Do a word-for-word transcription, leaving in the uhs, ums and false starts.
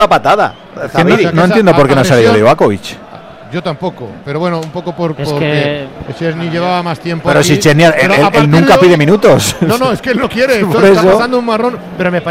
La patada. Que no, no entiendo por qué no ha salido Livakovic. Yo tampoco, pero bueno, un poco por Es porque que- Szczesny llevaba más tiempo. Pero aquí, si Szczesny, él, pero él- a él partir nunca de pide hoy- minutos. No, no, es que él no quiere. Por Está eso. pasando un marrón, pero me parece